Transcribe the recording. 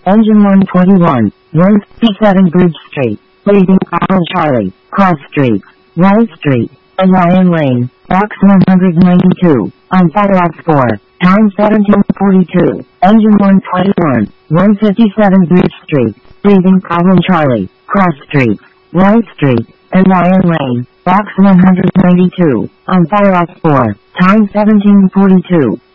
Engine 121, 157 Bridge Street, leaving Colin Charlie, Cross Street, Rice Street, and Ryan Lane, box 192, on fire off 4, time 1742, engine 121, 157 Bridge Street, leaving Colin Charlie, Cross Street, Rice Street, and Ryan Lane, box 192, on fire off 4, time 1742.